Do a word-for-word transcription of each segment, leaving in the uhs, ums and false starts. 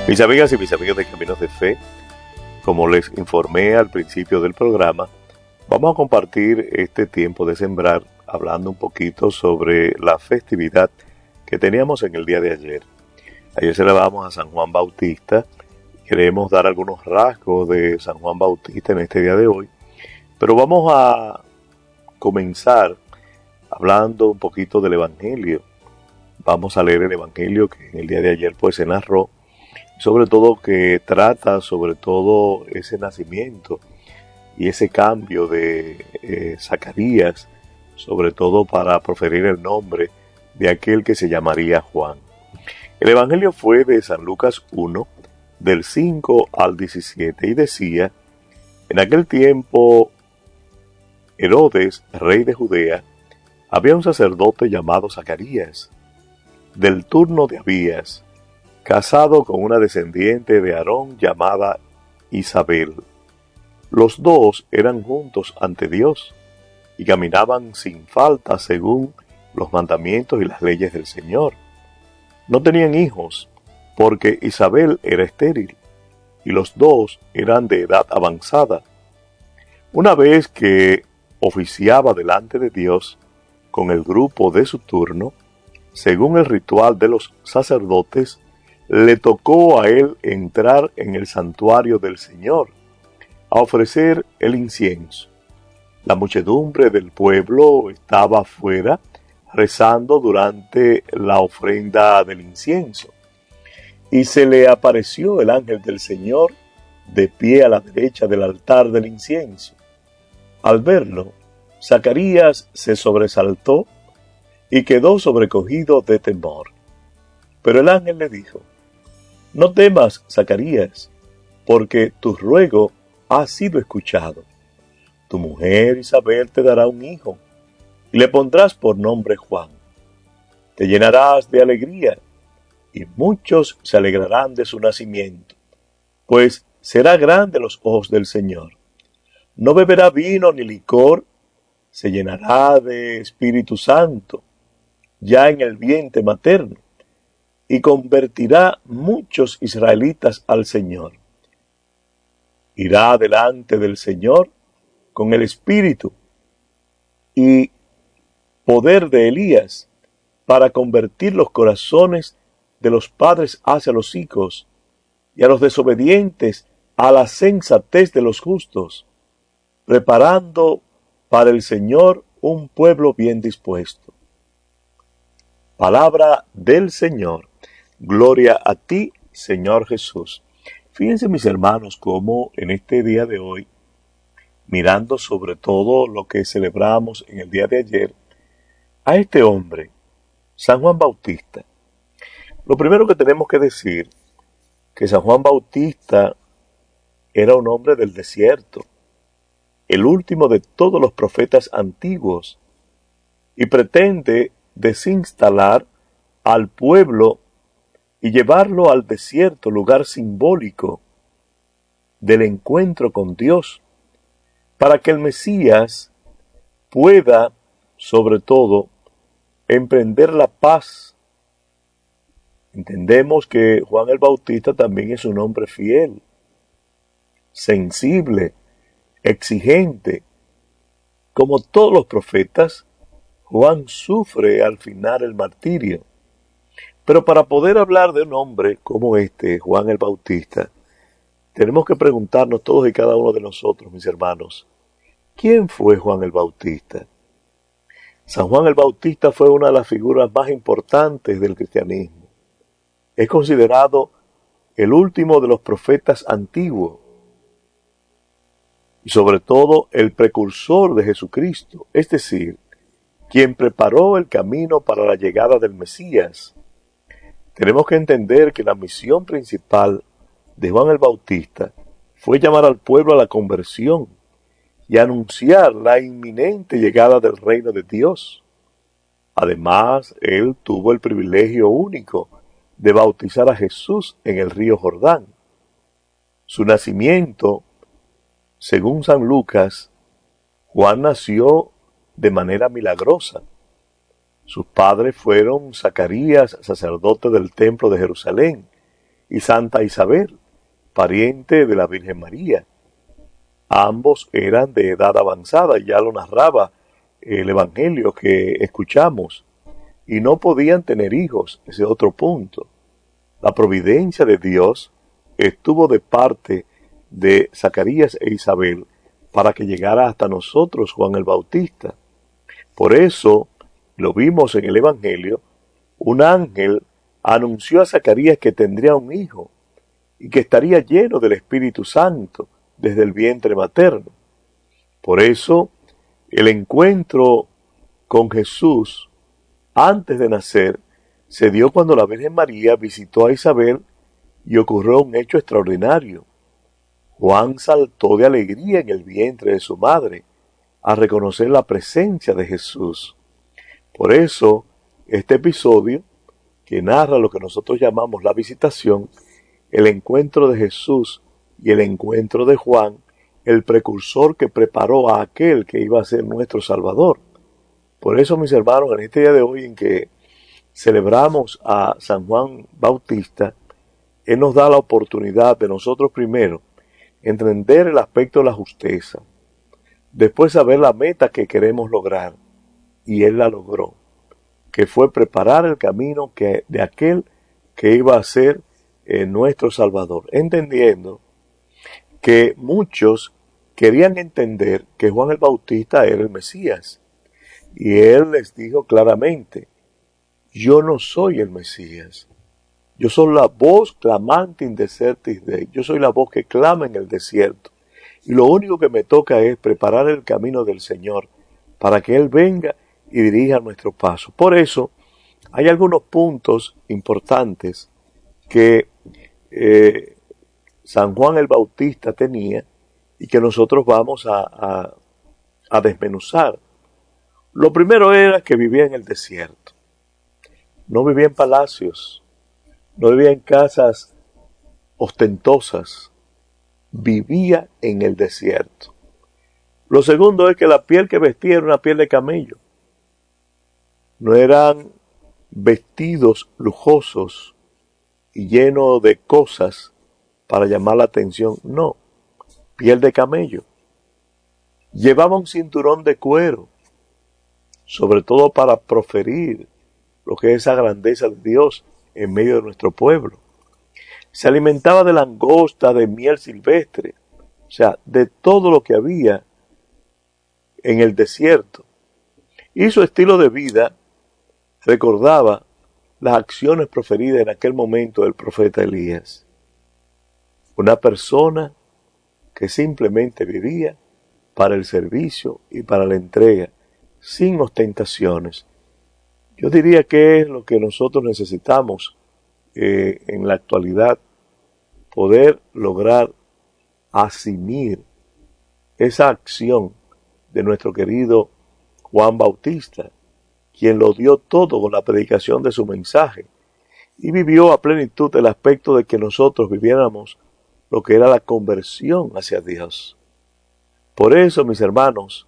Mis amigas y mis amigos de Caminos de Fe, como les informé al principio del programa, vamos a compartir este tiempo de sembrar hablando un poquito sobre la festividad que teníamos en el día de ayer. Ayer celebramos a San Juan Bautista. Queremos dar algunos rasgos de San Juan Bautista en este día de hoy, pero vamos a comenzar hablando un poquito del Evangelio. Vamos a leer el Evangelio que en el día de ayer pues se narró, sobre todo que trata sobre todo ese nacimiento y ese cambio de eh, Zacarías, sobre todo para proferir el nombre de aquel que se llamaría Juan. El Evangelio fue de San Lucas uno, del cinco al diecisiete, y decía: en aquel tiempo Herodes, rey de Judea, había un sacerdote llamado Zacarías, del turno de Abías, casado con una descendiente de Aarón llamada Isabel. Los dos eran juntos ante Dios y caminaban sin falta según los mandamientos y las leyes del Señor. No tenían hijos, porque Isabel era estéril, y los dos eran de edad avanzada. Una vez que oficiaba delante de Dios con el grupo de su turno, según el ritual de los sacerdotes, le tocó a él entrar en el santuario del Señor, a ofrecer el incienso. La muchedumbre del pueblo estaba afuera, rezando durante la ofrenda del incienso. Y se le apareció el ángel del Señor, de pie a la derecha del altar del incienso. Al verlo, Zacarías se sobresaltó y quedó sobrecogido de temor. Pero el ángel le dijo: no temas, Zacarías, porque tu ruego ha sido escuchado. Tu mujer Isabel te dará un hijo, y le pondrás por nombre Juan. Te llenarás de alegría, y muchos se alegrarán de su nacimiento, pues será grande a los ojos del Señor. No beberá vino ni licor, se llenará de Espíritu Santo, ya en el vientre materno, y convertirá muchos israelitas al Señor. Irá delante del Señor con el espíritu y poder de Elías, para convertir los corazones de los padres hacia los hijos, y a los desobedientes a la sensatez de los justos, preparando para el Señor un pueblo bien dispuesto. Palabra del Señor. Gloria a ti, Señor Jesús. Fíjense, mis hermanos, cómo en este día de hoy, mirando sobre todo lo que celebramos en el día de ayer, a este hombre, San Juan Bautista. Lo primero que tenemos que decir, que San Juan Bautista era un hombre del desierto, el último de todos los profetas antiguos, y pretende desinstalar al pueblo y llevarlo al desierto, lugar simbólico del encuentro con Dios, para que el Mesías pueda, sobre todo, emprender la paz. Entendemos que Juan el Bautista también es un hombre fiel, sensible, exigente. Como todos los profetas, Juan sufre al final el martirio. Pero para poder hablar de un hombre como este, Juan el Bautista, tenemos que preguntarnos todos y cada uno de nosotros, mis hermanos, ¿quién fue Juan el Bautista? San Juan el Bautista fue una de las figuras más importantes del cristianismo. Es considerado el último de los profetas antiguos y sobre todo el precursor de Jesucristo, es decir, quien preparó el camino para la llegada del Mesías. Tenemos que entender que la misión principal de Juan el Bautista fue llamar al pueblo a la conversión y anunciar la inminente llegada del reino de Dios. Además, él tuvo el privilegio único de bautizar a Jesús en el río Jordán. Su nacimiento, según San Lucas, Juan nació de manera milagrosa. Sus padres fueron Zacarías, sacerdote del templo de Jerusalén, y Santa Isabel, pariente de la Virgen María. Ambos eran de edad avanzada, ya lo narraba el Evangelio que escuchamos, y no podían tener hijos, ese es otro punto. La providencia de Dios estuvo de parte de Zacarías e Isabel para que llegara hasta nosotros Juan el Bautista. Por eso, lo vimos en el Evangelio, un ángel anunció a Zacarías que tendría un hijo y que estaría lleno del Espíritu Santo desde el vientre materno. Por eso, el encuentro con Jesús antes de nacer se dio cuando la Virgen María visitó a Isabel y ocurrió un hecho extraordinario. Juan saltó de alegría en el vientre de su madre al reconocer la presencia de Jesús. Por eso, este episodio, que narra lo que nosotros llamamos la visitación, el encuentro de Jesús y el encuentro de Juan, el precursor que preparó a aquel que iba a ser nuestro Salvador. Por eso, mis hermanos, en este día de hoy en que celebramos a San Juan Bautista, Él nos da la oportunidad de nosotros primero entender el aspecto de la justeza, después saber la meta que queremos lograr, y Él la logró, que fue preparar el camino que, de aquel que iba a ser eh, nuestro Salvador, entendiendo que muchos querían entender que Juan el Bautista era el Mesías, y Él les dijo claramente: yo no soy el Mesías, yo soy la voz clamante in desertis Dei, yo soy la voz que clama en el desierto, y lo único que me toca es preparar el camino del Señor para que Él venga y dirija nuestro paso. Por eso hay algunos puntos importantes que eh, San Juan el Bautista tenía y que nosotros vamos a, a, a desmenuzar. Lo primero era que vivía en el desierto. No vivía en palacios, no vivía en casas ostentosas, vivía en el desierto. Lo segundo es que la piel que vestía era una piel de camello. No eran vestidos lujosos y llenos de cosas para llamar la atención, no, piel de camello. Llevaba un cinturón de cuero, sobre todo para proferir lo que es esa grandeza de Dios en medio de nuestro pueblo. Se alimentaba de langosta, de miel silvestre, o sea, de todo lo que había en el desierto. Y su estilo de vida recordaba las acciones proferidas en aquel momento del profeta Elías. Una persona que simplemente vivía para el servicio y para la entrega, sin ostentaciones. Yo diría que es lo que nosotros necesitamos eh, en la actualidad, poder lograr asumir esa acción de nuestro querido Juan Bautista, quien lo dio todo con la predicación de su mensaje y vivió a plenitud el aspecto de que nosotros viviéramos lo que era la conversión hacia Dios. Por eso, mis hermanos,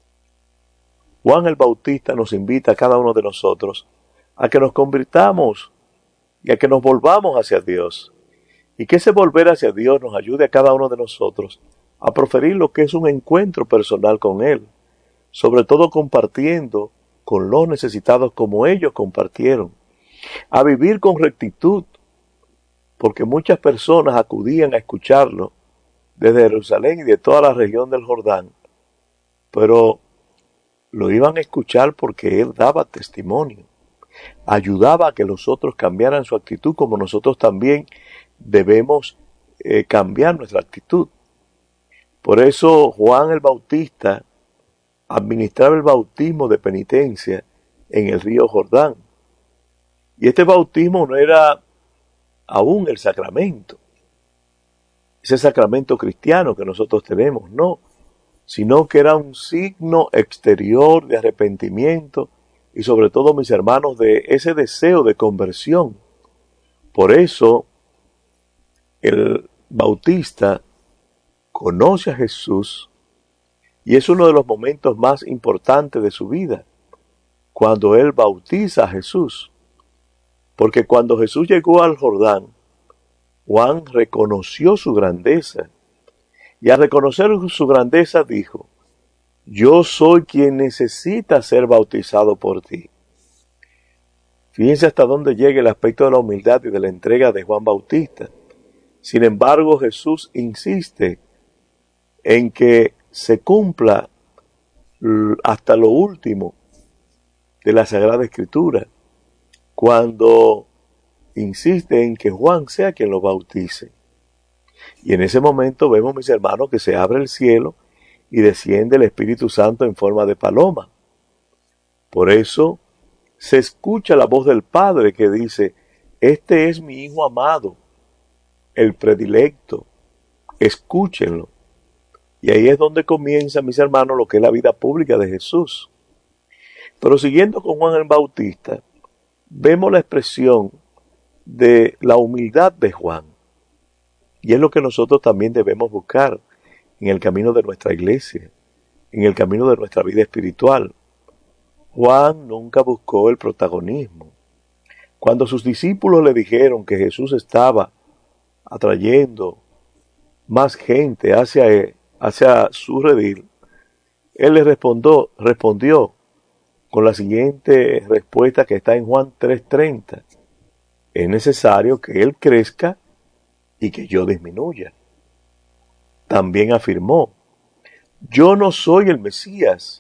Juan el Bautista nos invita a cada uno de nosotros a que nos convirtamos y a que nos volvamos hacia Dios. Y que ese volver hacia Dios nos ayude a cada uno de nosotros a proferir lo que es un encuentro personal con Él, sobre todo compartiendo con los necesitados como ellos compartieron, a vivir con rectitud, porque muchas personas acudían a escucharlo desde Jerusalén y de toda la región del Jordán, pero lo iban a escuchar porque Él daba testimonio, ayudaba a que los otros cambiaran su actitud, como nosotros también debemos eh, cambiar nuestra actitud. Por eso Juan el Bautista administraba el bautismo de penitencia en el río Jordán. Y este bautismo no era aún el sacramento, ese sacramento cristiano que nosotros tenemos, no, sino que era un signo exterior de arrepentimiento y sobre todo, mis hermanos, de ese deseo de conversión. Por eso el Bautista conoce a Jesús y es uno de los momentos más importantes de su vida, cuando él bautiza a Jesús. Porque cuando Jesús llegó al Jordán, Juan reconoció su grandeza y al reconocer su grandeza dijo: yo soy quien necesita ser bautizado por ti. Fíjense hasta dónde llega el aspecto de la humildad y de la entrega de Juan Bautista. Sin embargo, Jesús insiste en que se cumpla hasta lo último de la Sagrada Escritura, cuando insiste en que Juan sea quien lo bautice. Y en ese momento vemos, mis hermanos, que se abre el cielo y desciende el Espíritu Santo en forma de paloma. Por eso se escucha la voz del Padre que dice: este es mi Hijo amado, el predilecto, escúchenlo. Y ahí es donde comienza, mis hermanos, lo que es la vida pública de Jesús. Pero siguiendo con Juan el Bautista, vemos la expresión de la humildad de Juan. Y es lo que nosotros también debemos buscar en el camino de nuestra iglesia, en el camino de nuestra vida espiritual. Juan nunca buscó el protagonismo. Cuando sus discípulos le dijeron que Jesús estaba atrayendo más gente hacia él, hacia su redil, él les respondió, respondió con la siguiente respuesta que está en Juan tres treinta. Es necesario que él crezca y que yo disminuya. También afirmó: yo no soy el Mesías.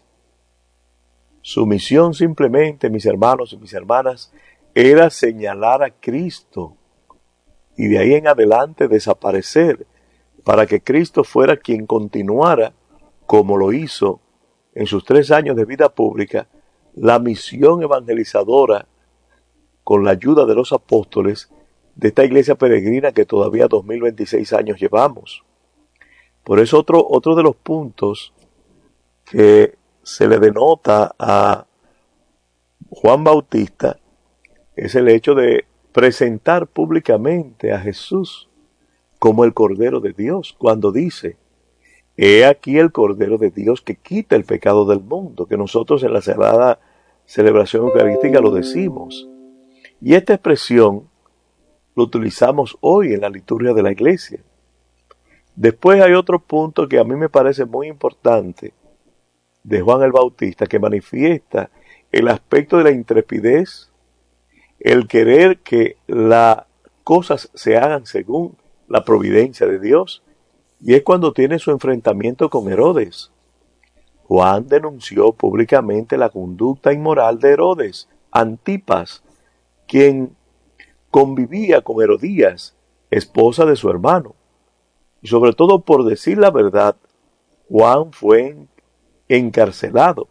Su misión simplemente, mis hermanos y mis hermanas, era señalar a Cristo y de ahí en adelante desaparecer, para que Cristo fuera quien continuara, como lo hizo en sus tres años de vida pública, la misión evangelizadora con la ayuda de los apóstoles de esta iglesia peregrina que todavía dos mil veintiséis años llevamos. Por eso otro, otro de los puntos que se le denota a Juan Bautista es el hecho de presentar públicamente a Jesús como el Cordero de Dios, cuando dice: he aquí el Cordero de Dios que quita el pecado del mundo, que nosotros en la sagrada celebración eucarística lo decimos. Y esta expresión lo utilizamos hoy en la liturgia de la iglesia. Después hay otro punto que a mí me parece muy importante de Juan el Bautista, que manifiesta el aspecto de la intrepidez, el querer que las cosas se hagan según la providencia de Dios, y es cuando tiene su enfrentamiento con Herodes. Juan denunció públicamente la conducta inmoral de Herodes Antipas, quien convivía con Herodías, esposa de su hermano. Y sobre todo por decir la verdad, Juan fue encarcelado.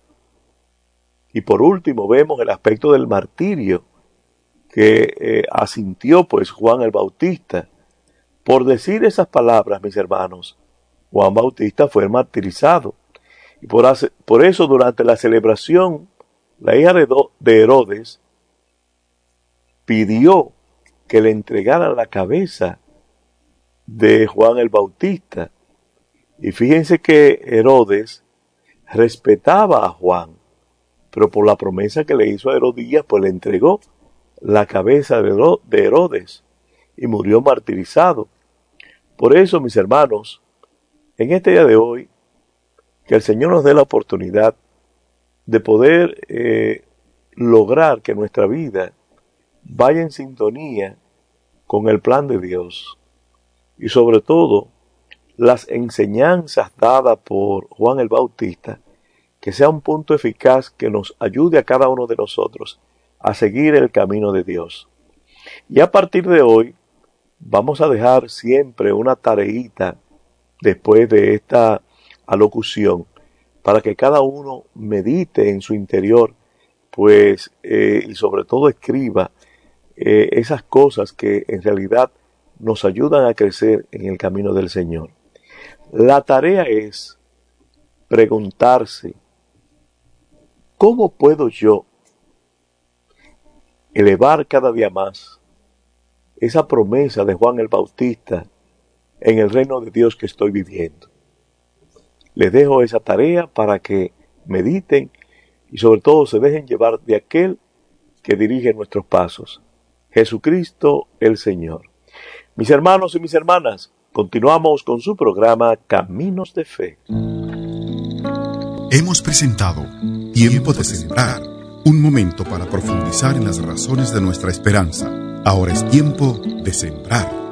Y por último vemos el aspecto del martirio que eh, asintió pues Juan el Bautista. Por decir esas palabras, mis hermanos, Juan Bautista fue martirizado. Y por, hace, por eso durante la celebración, la hija de Herodes pidió que le entregaran la cabeza de Juan el Bautista. Y fíjense que Herodes respetaba a Juan, pero por la promesa que le hizo a Herodías, pues le entregó la cabeza de Herodes y murió martirizado. Por eso, mis hermanos, en este día de hoy, que el Señor nos dé la oportunidad de poder eh, lograr que nuestra vida vaya en sintonía con el plan de Dios. Y sobre todo, las enseñanzas dadas por Juan el Bautista, que sea un punto eficaz que nos ayude a cada uno de nosotros a seguir el camino de Dios. Y a partir de hoy, vamos a dejar siempre una tareita después de esta alocución, para que cada uno medite en su interior, pues, eh, y sobre todo escriba eh, esas cosas que en realidad nos ayudan a crecer en el camino del Señor. La tarea es preguntarse: ¿cómo puedo yo elevar cada día más esa promesa de Juan el Bautista en el reino de Dios que estoy viviendo? Les dejo esa tarea para que mediten y sobre todo se dejen llevar de aquel que dirige nuestros pasos, Jesucristo el Señor. Mis hermanos y mis hermanas, continuamos con su programa Caminos de Fe. Hemos presentado Tiempo de Sembrar, un momento para profundizar en las razones de nuestra esperanza. Ahora es tiempo de sembrar.